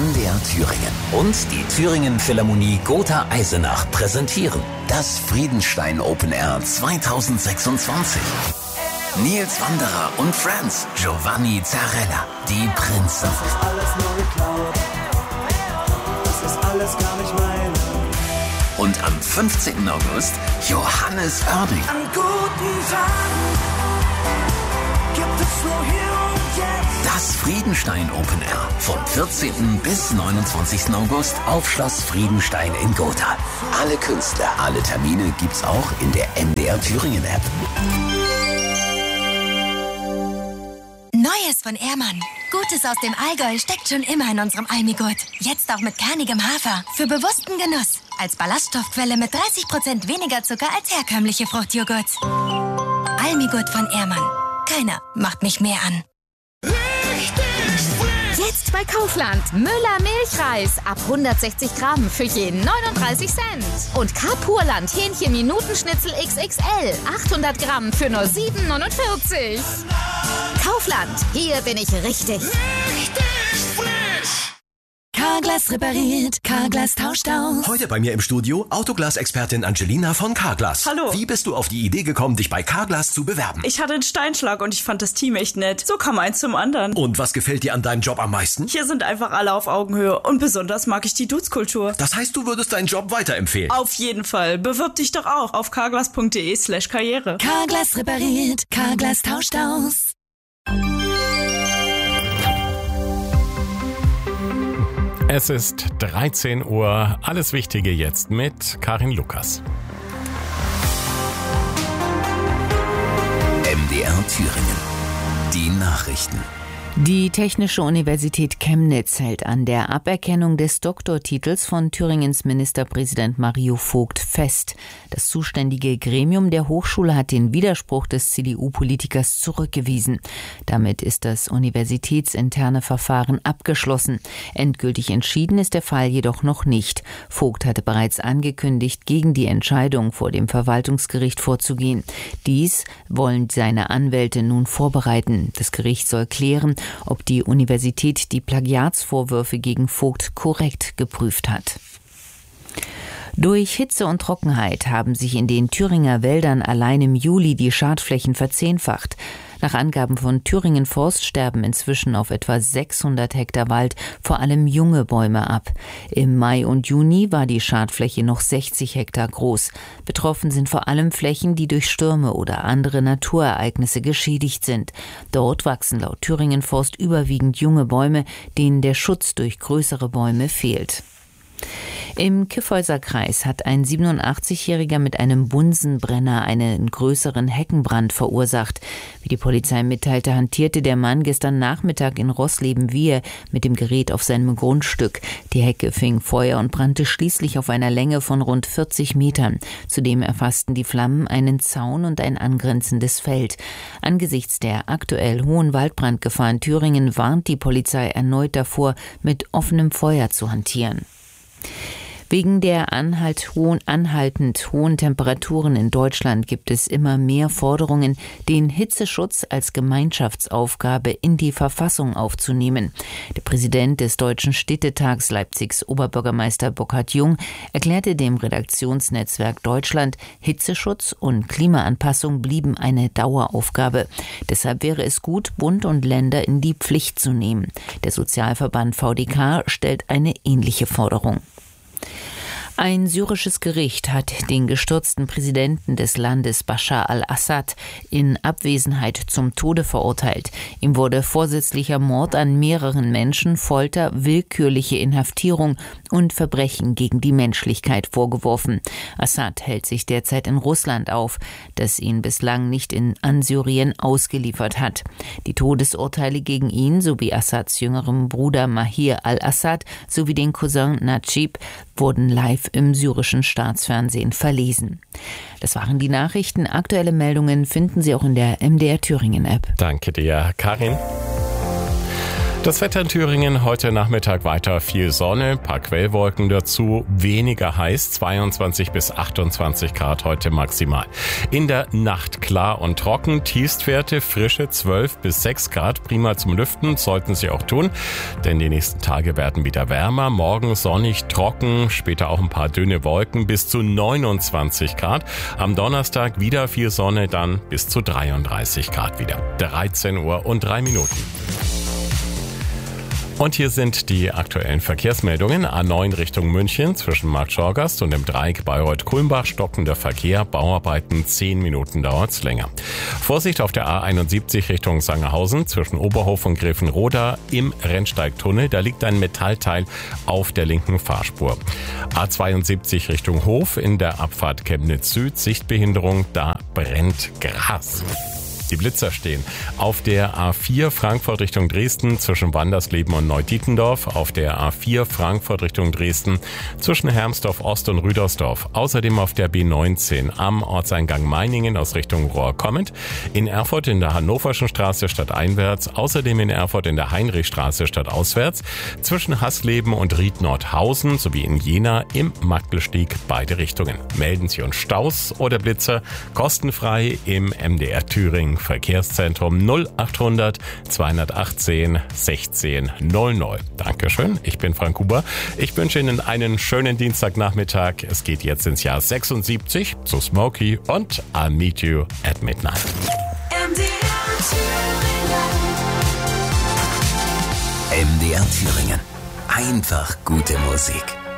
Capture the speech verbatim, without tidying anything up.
M D R Thüringen und die Thüringen Philharmonie Gotha Eisenach präsentieren das Friedenstein Open Air zweitausendsechsundzwanzig. Nils Wanderer und Friends, Giovanni Zarella, die Prinzen. Das ist alles nur geklaut. Das ist alles gar nicht mein. Und am fünfzehnten August Johannes Oerding. An guten Tagen gibt es nur hier und jetzt. Das Friedenstein Open Air vom vierzehnten bis neunundzwanzigsten August auf Schloss Friedenstein in Gotha. Alle Künstler, alle Termine gibt's auch in der M D R Thüringen App. Neues von Ehrmann. Gutes aus dem Allgäu steckt schon immer in unserem Almigurt. Jetzt auch mit kernigem Hafer. Für bewussten Genuss. Als Ballaststoffquelle mit dreißig Prozent weniger Zucker als herkömmliche Fruchtjoghurts. Almigurt von Ehrmann. Keiner macht mich mehr an. Jetzt bei Kaufland. Müller Milchreis ab hundertsechzig Gramm für je neununddreißig Cent. Und Carpurland Hähnchen Minutenschnitzel X X L achthundert Gramm für nur sieben neunundvierzig. Kaufland, hier bin ich richtig. Richtig frisch. Carglass repariert, Carglass tauscht aus. Heute bei mir im Studio Autoglas-Expertin Angelina von Carglass. Hallo. Wie bist du auf die Idee gekommen, dich bei Carglass zu bewerben? Ich hatte einen Steinschlag und ich fand das Team echt nett. So kam eins zum anderen. Und was gefällt dir an deinem Job am meisten? Hier sind einfach alle auf Augenhöhe und besonders mag ich die Dudes-Kultur. Das heißt, du würdest deinen Job weiterempfehlen? Auf jeden Fall. Bewirb dich doch auch auf carglass.de slash karriere. Carglass repariert, Carglass tauscht aus. Es ist dreizehn Uhr. Alles Wichtige jetzt mit Karin Lukas. M D R Thüringen. Die Nachrichten. Die Technische Universität Chemnitz hält an der Aberkennung des Doktortitels von Thüringens Ministerpräsident Mario Vogt fest. Das zuständige Gremium der Hochschule hat den Widerspruch des C D U-Politikers zurückgewiesen. Damit ist das universitätsinterne Verfahren abgeschlossen. Endgültig entschieden ist der Fall jedoch noch nicht. Vogt hatte bereits angekündigt, gegen die Entscheidung vor dem Verwaltungsgericht vorzugehen. Dies wollen seine Anwälte nun vorbereiten. Das Gericht soll klären, ob die Universität die Plagiatsvorwürfe gegen Vogt korrekt geprüft hat. Durch Hitze und Trockenheit haben sich in den Thüringer Wäldern allein im Juli die Schadflächen verzehnfacht. Nach Angaben von Thüringen Forst sterben inzwischen auf etwa sechshundert Hektar Wald vor allem junge Bäume ab. Im Mai und Juni war die Schadfläche noch sechzig Hektar groß. Betroffen sind vor allem Flächen, die durch Stürme oder andere Naturereignisse geschädigt sind. Dort wachsen laut Thüringen Forst überwiegend junge Bäume, denen der Schutz durch größere Bäume fehlt. Im Kyffhäuser Kreis hat ein siebenundachtzigjähriger mit einem Bunsenbrenner einen größeren Heckenbrand verursacht. Wie die Polizei mitteilte, hantierte der Mann gestern Nachmittag in Roßleben-Wiehe mit dem Gerät auf seinem Grundstück. Die Hecke fing Feuer und brannte schließlich auf einer Länge von rund vierzig Metern. Zudem erfassten die Flammen einen Zaun und ein angrenzendes Feld. Angesichts der aktuell hohen Waldbrandgefahr in Thüringen warnt die Polizei erneut davor, mit offenem Feuer zu hantieren. Wegen der anhalt hohen, anhaltend hohen Temperaturen in Deutschland gibt es immer mehr Forderungen, den Hitzeschutz als Gemeinschaftsaufgabe in die Verfassung aufzunehmen. Der Präsident des Deutschen Städtetags Leipzigs Oberbürgermeister Burkhard Jung erklärte dem Redaktionsnetzwerk Deutschland, Hitzeschutz und Klimaanpassung blieben eine Daueraufgabe. Deshalb wäre es gut, Bund und Länder in die Pflicht zu nehmen. Der Sozialverband V D K stellt eine ähnliche Forderung. Ein syrisches Gericht hat den gestürzten Präsidenten des Landes Bashar al-Assad in Abwesenheit zum Tode verurteilt. Ihm wurde vorsätzlicher Mord an mehreren Menschen, Folter, willkürliche Inhaftierung und Verbrechen gegen die Menschlichkeit vorgeworfen. Assad hält sich derzeit in Russland auf, das ihn bislang nicht in, an Syrien ausgeliefert hat. Die Todesurteile gegen ihn sowie Assads jüngerem Bruder Mahir al-Assad sowie den Cousin Najib wurden live im syrischen Staatsfernsehen verlesen. Das waren die Nachrichten. Aktuelle Meldungen finden Sie auch in der M D R Thüringen App. Danke dir, Karin. Das Wetter in Thüringen heute Nachmittag weiter viel Sonne, paar Quellwolken dazu, weniger heiß, zweiundzwanzig bis achtundzwanzig Grad heute maximal. In der Nacht klar und trocken, Tiefstwerte frische zwölf bis sechs Grad, prima zum Lüften, sollten sie auch tun, denn die nächsten Tage werden wieder wärmer, morgen sonnig, trocken, später auch ein paar dünne Wolken bis zu neunundzwanzig Grad. Am Donnerstag wieder viel Sonne, dann bis zu dreiunddreißig Grad wieder. dreizehn Uhr und drei Minuten. Und hier sind die aktuellen Verkehrsmeldungen. A neun Richtung München zwischen Marktschorgast und dem Dreieck Bayreuth-Kulmbach stockender Verkehr. Bauarbeiten zehn Minuten dauert's länger. Vorsicht auf der A einundsiebzig Richtung Sangerhausen zwischen Oberhof und Grevenroda im Rennsteigtunnel. Da liegt ein Metallteil auf der linken Fahrspur. A zweiundsiebzig Richtung Hof in der Abfahrt Chemnitz Süd. Sichtbehinderung, da brennt Gras. Die Blitzer stehen auf der A vier Frankfurt Richtung Dresden zwischen Wandersleben und Neudietendorf, auf der A vier Frankfurt Richtung Dresden zwischen Hermsdorf Ost und Rüdersdorf, außerdem auf der B neunzehn am Ortseingang Meiningen aus Richtung Rohr-Kommend, in Erfurt in der Hannoverschen Straße stadteinwärts, außerdem in Erfurt in der Heinrichstraße stadtauswärts, zwischen Hasleben und Ried-Nordhausen sowie in Jena im Magdelstieg beide Richtungen. Melden Sie uns Staus oder Blitzer kostenfrei im M D R Thüringen Verkehrszentrum null achthundert zweihundertachtzehn sechzehn null null. Dankeschön, ich bin Frank Huber. Ich wünsche Ihnen einen schönen Dienstagnachmittag. Es geht jetzt ins Jahr sechsundsiebzig zu Smokey und I'll Meet You at Midnight. M D R Thüringen. M D R Thüringen. Einfach gute Musik.